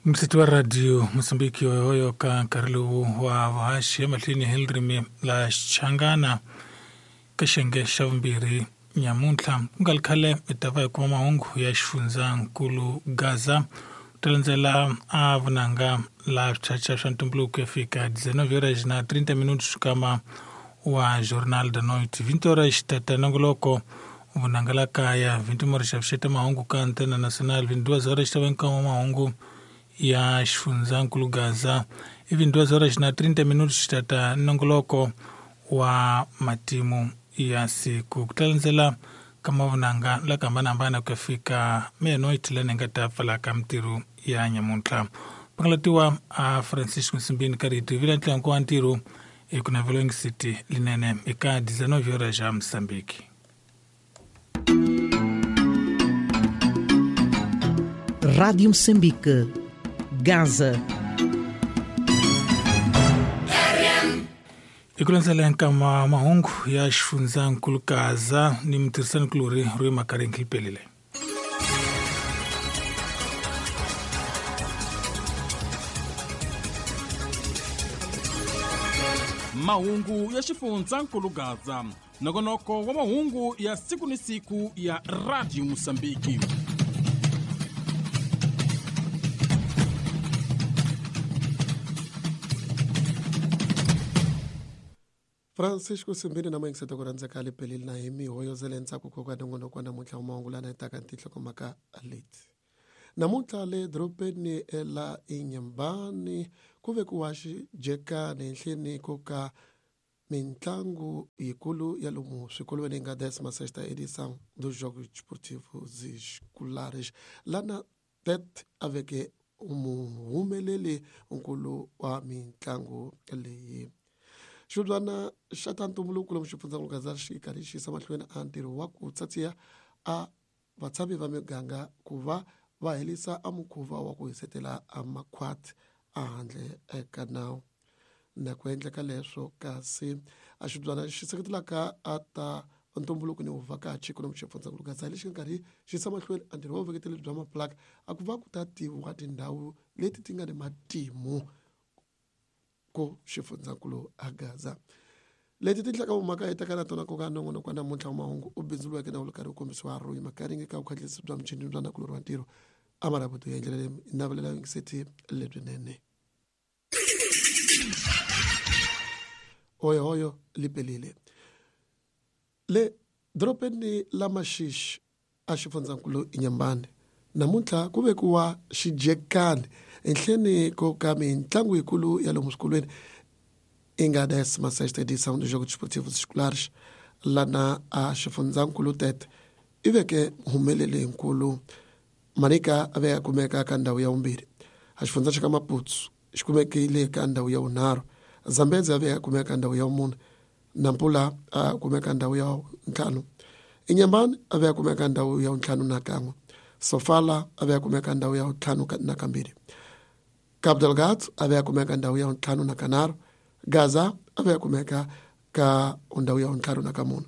Msiti wa radio Msambiki hoyo ka Karlu wa wahashi matlini Hilrimi la Changana kashenge shavmbiri nyamuntla ngalkhale itava kwa maungu ya shifunza nkulu Gaza utalenzela avunanga la chacha shantumbulu kefika 19 na 30 minutos kama wa Jornal de Noite 20 horas tatanangoloko vunangala kaya 20 morisha fsheta maungu ka Antena Nacional 22 horas tavenka maungu ya shifunza nkulu Gaza hivi 2 horas na 30 minutos tata nongoloko wa matimu ya siku kutalenzela kama vunanga la kamba nambana kufika meanoite lenenga tafala kamtiru ya nyamuntla pangalatiwa a Francisco Simbini Kariti vila ntlanko antiru kuna Velong City linene ika 19 horas ya Msambiki. Rádio Moçambique, Gaza. Ikulanzela kama mahungu ya shifunza nkulu Gaza ni mtirisani kuluri rui makari nkilipelile. Mahungu ya shifunza nkulu Gaza nogonoko wa mahungu ya siku ni siku ya Radio Mosambiki. Francisco Simbini na mwengi seto kuranza kali pelili na himi hoyo zele nsaku kwa dongono kwa na mutla umaungula na itaka ntitlo kumaka aliti. Na mutla le dropeni ela inyambani kuve kuwashi jeka na nhlini kuka mintlangu ikulu ya lumu swikulu weninga 16ª edição dos Jogos Desportivos Escolares lana tet aveke umuhumeleli unkulu wa mintlangu leyi. Shudwana shatantumbuluku lo mshifunza Gaza shikarishi samahlweni antiro waku tsatsiya a vatsavi va miganga kuva va helisa amukhuva wa ku hisetela amakhwati ahandle eka nawu na ku endleka leswo kasi a xidwana xi seketelaka ata ntumbuluku ni uvakachi kuno mshifunza Gaza lexi nkarhi xi samahlweni antiro wo veketele bya maplaka a ku va ku tatiwa tindhawu leti ti nga ni matimu ko xifundzakulu a Gaza leti ti tlaka umaka eka na tona ko ka nongono kwa namuntlha mahungu u bindzuluweke na vulukari u kombisiwa royi makaringi ka ukhatlisi bya mchini bya nakulori wa ntirho amarabuto ya ndlela inavelela ngiseti lebinene hoyo lipelile le dropeni la mashish a xifundzakulu inyambane namuntlha ku vekuwa xijekani enhleni ko ka mitlangu yikulu ya lomu swikolweni inga 16ª edição dos Jogos Desportivos Escolares lana a xifundzakulu tete iveke humeleli nkulu manika ave ya kumeka ka ndhawu ya vumbirhi a xifundza xa ka Maputsu xi kumekile ka ndhawu ya vunharhu Zambezi ave ya kumeka ka ndhawu ya vumune Nampula a kumeka ndhawu ya ntlhanu Inyambane ave ya kumeka ndhawu ya ntlhanu na kan'we Sofala ave ya kumeka ndhawu ya ntlhanu na kambirhi Cabo Delgado ave ya kumeka ndhawu ya ntlhanu na kanharhu Gaza ave ya kumeka ka ndhawu ya ntlhanu na kamune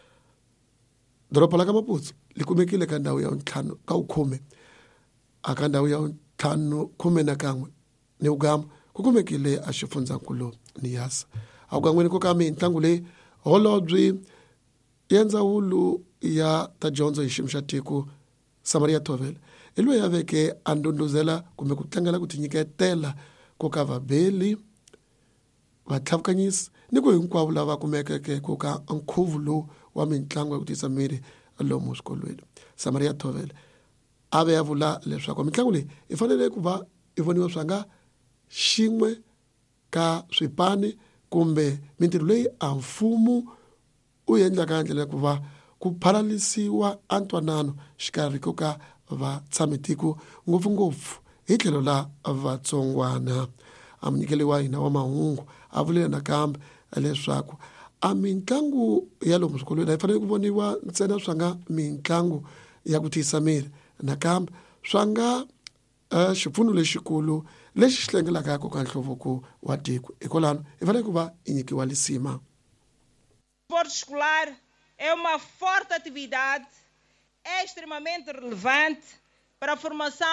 doropa la ka Maputsu likumekile ka ndhawu ya ntlhanu ka ukhume aka ndhawu ya ntlhanu khume na kan'we ni Ugama ku kumekile a xifundzakulu Niassa a ugangweni ko ka mitlangu leyi holobyi ya ndzawulo ya ta dyondzo hi xiyimo xa tiko Samaria Thovela hi loyi a veke a ndhundhuzela kumbe ku tlangela ku tinyiketela ko ka vabeli vatlhavukanyisi ni ku hinkwavo lava kumekeke ko ka nkhuvu lowu wa mitlangu ya ku tisa miri lomu swikolweni Samaria Thovela ave ya vula leswaku mitlangu leyi i fanele ku va i voniwa swanga xin'we ka swipani kumbe mintirho leyi a mfumo u endlaka ndlela ku va ku phalalisiwa antwanano xikarhi ko ka vatshamisitiko ngopfungopfu hi tlhelo la vatsongwana a munyikeli wa hina wa mahungu a vulela nakambe leswaku a mitlangu ya lomu swikolweni a yi fanele ku voniwa ntsena swa nga mitlangu ya ku tiyisa miri nakambe swa nga xipfuno lexikulu lexi xi hlengelaka ko ka nhluvuko wa tiko hikwalaho i fanele ku va i nyikiwa lisima. Esporte escolar é uma forte atividade, é extremamente relevante para a formação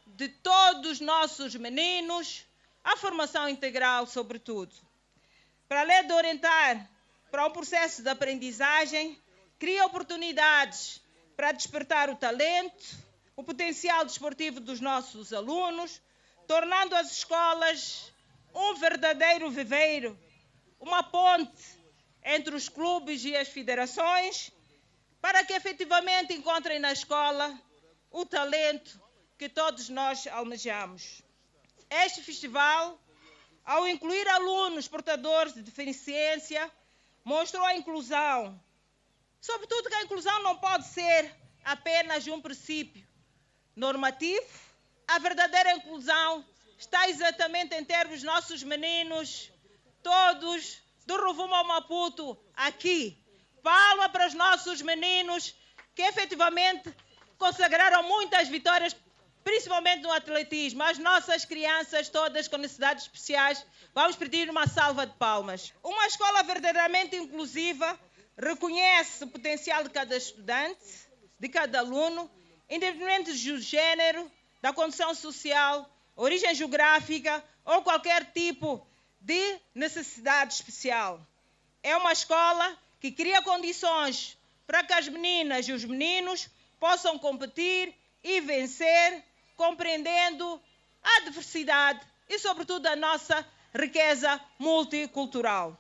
de todos os nossos meninos à formação integral, sobretudo. Para além de orientar para um processo de aprendizagem, cria oportunidades para despertar o talento, o potencial desportivo dos nossos alunos, tornando as escolas um verdadeiro viveiro, uma ponte entre os clubes e as federações, para que efetivamente encontrem na escola o talento que todos nós almejamos. Este festival, ao incluir alunos portadores de deficiência, mostrou a inclusão. Sobretudo que a inclusão não pode ser apenas um princípio normativo. A verdadeira inclusão está exatamente em ter os nossos meninos, todos, do Rovuma ao Maputo, aqui. Palma para os nossos meninos que efetivamente consagraram muitas vitórias, principalmente no atletismo. As nossas crianças todas com necessidades especiais, vamos pedir uma salva de palmas. Uma escola verdadeiramente inclusiva reconhece o potencial de cada estudante, de cada aluno, independente do gênero, da condição social, origem geográfica ou qualquer tipo de necessidade especial. É uma escola que cria condições para que as meninas e os meninos possam competir e vencer, compreendendo a diversidade e, sobretudo, a nossa riqueza multicultural.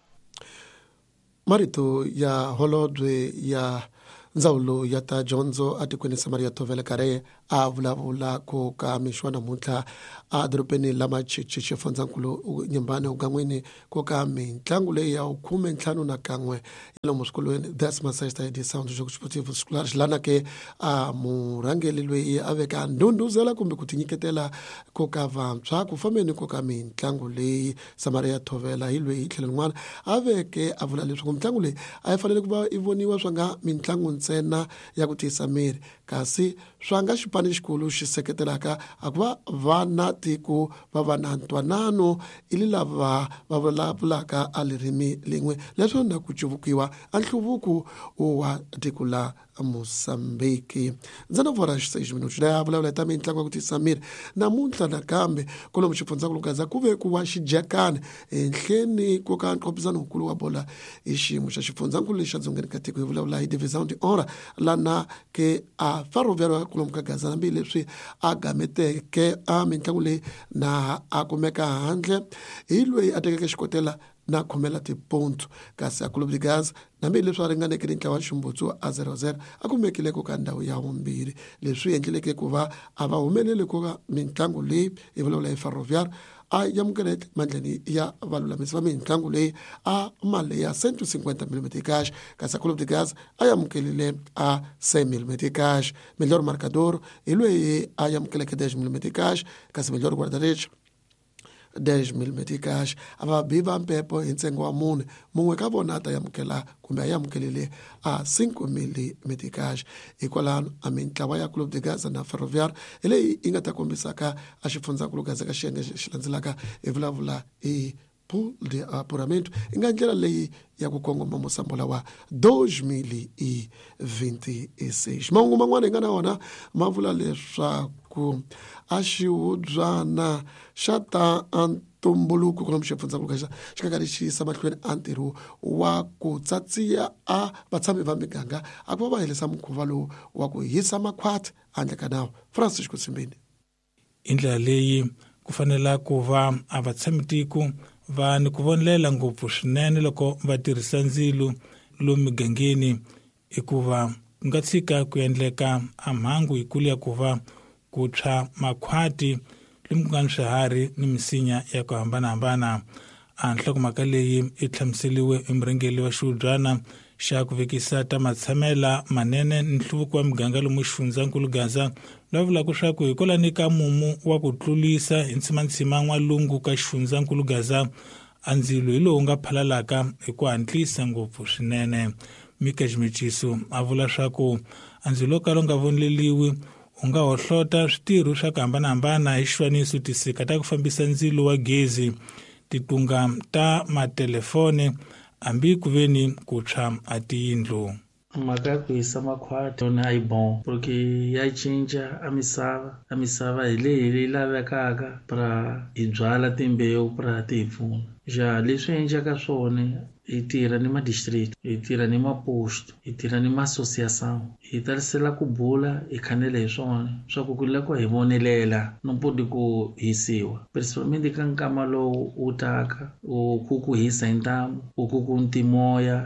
Marito ya holodwe ya ndzawulo ya ta dyondzo atikweni Samaria Thovela Kareye a vulavula ko ka mixwa namuntlha a dorobeni la Machichi xifundzankulu Nyembane ugan'wini ko ka mitlangu leyi ya 15 na kan'we ya lomu swikolweni. That's my sister di sound jogo sportivo scolar lana ke a murhangeli loyi a veka ndhundhuzela kumbe ku tinyiketela ko ka vantshwa ku fambeni ko ka mitlangu leyi Samaria Thovela hi loyi tlhelo rin'wana a veke a vula leswaku mitlangu leyi a yi fanele ku va i voniwa swa nga mitlangu ntsena ya ku tiyisa miri, kasi swa nga xipano xikulu xi seketelaka a ku va vana tiko va va na ntwanano ili lava va vulavulaka a ririmi lin'we leswi na ku cuvukiwa a nhluvuko wa tiko la Mozambique. Ndzana vora 6 minutos leyi vulavula ta mitlangu ya ku tiyisa miri namuntlha nakambe kolomu xifundzankulu Gaza ku ve ku wa xijakani henhleni ko ka nqophisano wukulu wa bola hi xiyimo xa xifundzankulu lexi adzongeni ka tiko hi vulavula hi division de honra lana ke a Ferroviário kolomu ka Gaza hambileswi a gameteke a mitlangu leyi na a kumeka handle hi loyi a tekeke xikotela na khomela tiponto, kasi a Clube de Gaza nambe leswi a ringaneke ni ntlawa ximbutsu a 0-0 a kumekile ko ka ndhawu ya vumbirhi. Leswi endleleke ku va a va humeleli ko ka mitlangu leyi hi vulavula hi Ferroviário a yamukeleke mandleni ya valulamisi va mitlangu leyi a mali ya 150mm cash, kasi a Clube de Gaza a yamukelile a 100mm cash. Melhor marcador hi loyi a yamukeleke 10mm cash, kasi melhor guarda-redes 10mm cash. A va biva mpepo hi ntsengo wa mune, mun'we ka vona a ta yamukela kumbe a yamukelile a 5mm cash. Hikwalano a mitlawa ya Clube de Gaza na Ferroviário hi leyi yi nga ta kombisaka a xifundzankulu Gaza ka xiyenge xi landzelaka hi vulavula hi pool de apuramento hi nga ndlela leyi ya ku kongoma Mosambola wa 2026. Mahungu man'wana hi nga na wona ma vula leswaku a xihubyana xa ta ntumbuluko kolomu xifundzankulu Gaza xi nga xi yisa mahlweni a ntirho wa ku tsatsiya a vatshami va miganga a ku va va helisa mukhuva lowu wa ku hisa makhwati handle ka nawu. Francis Kutsimbini. Hi ndlela leyi ku fanela ku va a vatshami-tiko va ni ku vonelela ngopfu swinene loko va tirhisa ndzilo lomu migangeni, hikuva ku nga tshika ku endleka a mhangu yikulu ya ku va ku tshwa makhwati lomu ku nga ni swiharhi ni misinya ya ku hambanahambana. A nhlokomhaka leyi i hlamuseliwe hi murhangeri wa xihubyana xa ku vekisa ta matshamela manene ni nhluvuko wa miganga lomu xifundzankulu Gaza la vulaka swa ku hikwalani ka mumu wa ku tlulisa hi ntshimantshima n'walungu ka xifundzankulu Gaza a ndzilo hi lowu nga phalalaka hi ku hantlisa ngopfu swinene. Mika Jimichiso a vula swa ku a ndzilo ka lo nga voneleliwi u nga hohlota switirho swa ku hambanahambana hi xifaniso tisika ta ku fambisa ndzilo wa gezi, titunga ta matelefone hambi ku veni ku tshwa a tiyindlu. mhaka ya ku hisa makhwati yona a yi bon porque ya cinca a misava hi leyi lavekaka para hi byala timbewu para ti hi pfuna ja leswi endlaka swona hi tirha ni madistrict hi tirha ni maposto hi tirha ni ma-associação hi tarisela ku bula hi khanela hi swona swa ku loko hi vonelela no podi ku hisiwa principalmente ka nkama lowu wu taka ku hisa hi ntamu ku ntimoya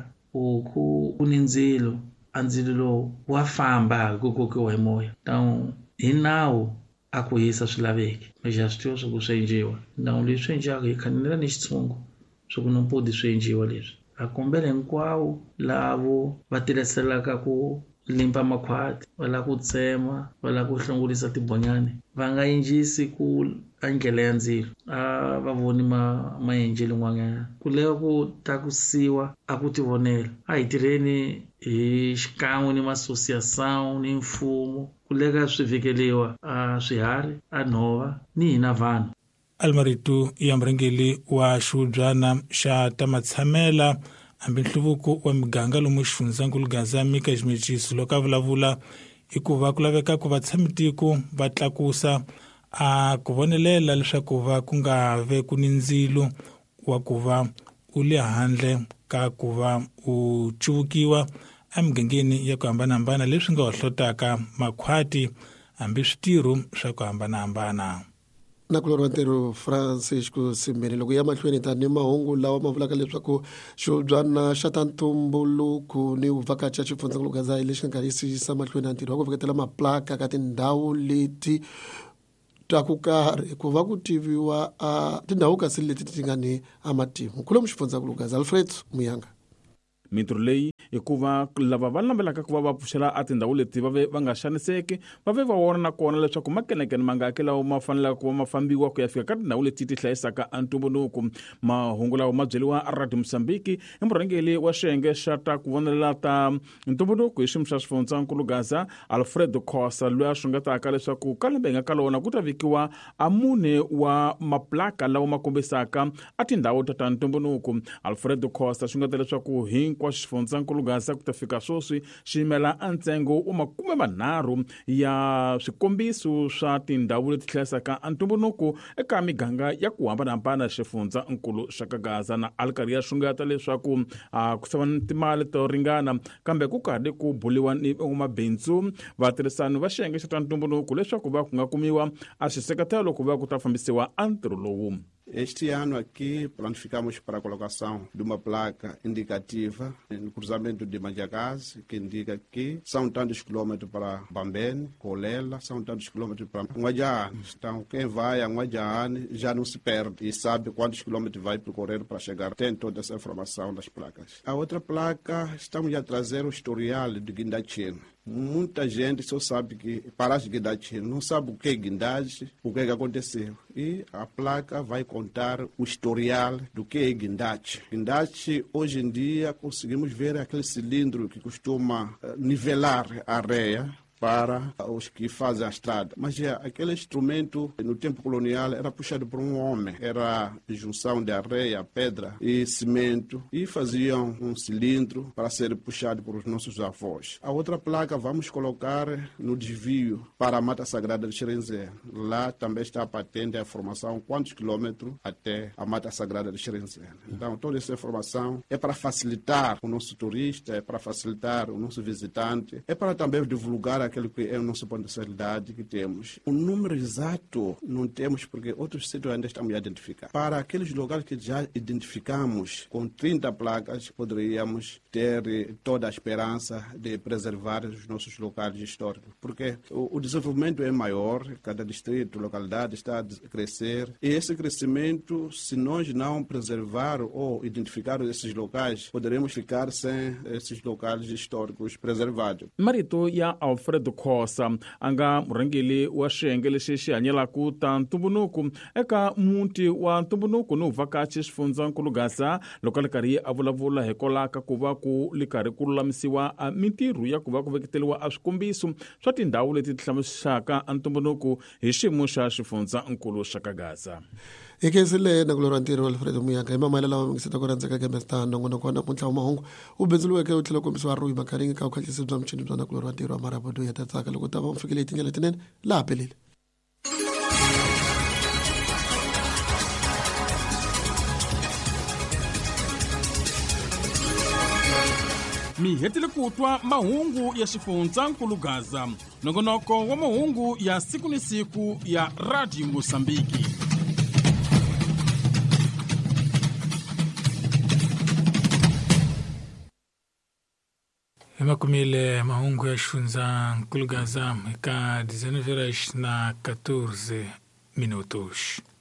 ku ni ndzilo a ndzilo lowu wa famba hi ku kokiwa hi moya então hi nawu a ku hisa swi laveki meja swi tiva swa ku swi endliwa então leswi endlaka hi khanela ni xitshungu swa ku no podi swi endliwa leswi a kombela hinkwawo lavo va tirhiselaka ku limpa makhwati va lava ku tsema va lava ku hlongolisa tibonyani va nga endlisi ku endlela ya ndzilo a va voni maendlelo n'wanyana ku leva ku takusiwa a ku tivonela a hi tirheni hi xikan'we ni ma-associação ni mfumo ku leka swi vekeliwa a swiharhi a nhova ni hina vanhu almaritu ya murhangeli wa xihubyana xa tamatshamela hambi nhluvuko wa miganga lomu xifundzankulu Gaza Mika Ximeciso loko a vulavula i ku va ku laveka ku vatshamisatiko va tlakusa a ku vonelela leswaku va ku nga ve ku ni ndzilo wa ku va u le handle ka ku va u cuvukiwa emigangeni ya ku hambanahambana leswi nga hohlotaka makhwati hambi switirho swa ku hambanahambana. na ku lorwa ntirho Francisco Simbeni loko ya mahlweni tani mahungu lawa ma vulaka leswaku xihubyana xa ta ntumbuluko ni vuvakachi ya xifundzankulu Gaza lexi nga yisisa mahlweni ya ntirho wa ku veketela maplaka ka tindhawu leti ta ku karhi ku va ku tiviwa tindhawu kasi leti ti nga ni amatimu kulomu xifundzankulu Gaza Alfred Muyanga. Mintirho leyi hikuva lava va navelaka ku va va pfuxela a tindhawu leti va nga xaniseki va vona na kona leswaku makenekene ma nga hakelawo ma fanelaka ku va ma fambiwa ku ya fika ka tindhawu leti ti hlayisaka a ntumbuluko. Mahungu lawa ma byeliwa Radio Mozambique hi murhangeli wa xiyenge xa ta ku vonelela ta ntumbuluko hi xiyimo xa xifundzankulu Gaza Alfredo Khosa loyi a xungetaka leswaku ka lembe hi nga ka lona ku ta vekiwa a mune wa maplaka lawa ma kombisaka a tindhawu ta ntumbuluko. Alfredo Khosa xungeta leswaku kwa xifundzankulu Gaza ku ta fika swoswi xiyimela a ntsengo wa 30 ya swikombiso swa tindhawu leti hlayisaka a ntumbuluko eka miganga ya ku hambanahambana xifundzankulu xa ka Gaza na alkari ya xungeta leswaku ku sava ni timali to ringana kambe ku karhi ku buliwa ni mabindzu vatirhisani va xiyenge xa ta ntumbuluko leswaku va ku nga kumiwa a xiseketelo ku va ku ta fambisiwa a ntirho lowu. Este ano aqui planificamos para a colocação de uma placa indicativa no cruzamento de Manjacase, que indica que são tantos quilômetros para Bambene, Colela, são tantos quilômetros para Nguajane. Então, quem vai a Nguajane já não se perde e sabe quantos quilômetros vai percorrer para chegar. Tem toda essa informação das placas. A outra placa, estamos a trazer o historial de Guindachino. Muita gente só sabe que paraste de Guindachino, não sabe o que é guindagem, o que aconteceu. E a placa vai contar o historial do que é guindaste. Guindaste, hoje em dia, conseguimos ver aquele cilindro que costuma nivelar a areia para os que fazem a estrada. Mas aquele instrumento, no tempo colonial, era puxado por um homem. Era junção de areia, pedra e cimento. E faziam um cilindro para ser puxado por os nossos avós. A outra placa vamos colocar no desvio para a Mata Sagrada de Xerenzé. Lá também está patente a informação quantos quilômetros até a Mata Sagrada de Xerenzé. Então, toda essa informação é para facilitar o nosso turista, é para facilitar o nosso visitante, é para também divulgar aquilo que é a nossa potencialidade que temos. O número exato não temos porque outros sítios ainda estamos a identificar. Para aqueles lugares que já identificamos com 30 placas, poderíamos ter toda a esperança de preservar os nossos locais históricos. Porque o desenvolvimento é maior, cada distrito, localidade está a crescer. E esse crescimento, se nós não preservar ou identificar esses locais, poderemos ficar sem esses locais históricos preservados. Marito ya Alfredo Khosa anga murhangeli wa xiyenge lexi xi hanyelaku ta ntumbuluko eka muti wa ntumbuluko no vakachi xifundzankulu Gaza loko li karhi a vulavula hi kolaka ku va ku li karhi ku lulamisiwa mintirho ya ku va ku veketeliwa a swikombiso swa tindhawu leti ti hlamusaka a ntumbuluko hi xiyimo xa xifundzankulu xa ka Gaza. ikesile na kulora ntiro Alfredo Muyaka imamalela wa ngisita ko rantseka ke mestando ngona kona mutla mahungu u benzuluweke u tlhela kombisiwa Rui Makaringa ka u khatlhisi bya mchini bya na kulora ntiro wa marabodo ya tatsaka loko ta va mfikele tingela tinene la pelile mi hetile kutwa mahungu ya xifundzakulu Gaza, nongonoko wa mahungu ya siku ni siku ya Radio Mosambiki. Emakumile mahungu ya xifundzakulu Gaza eka 19:14 minutos.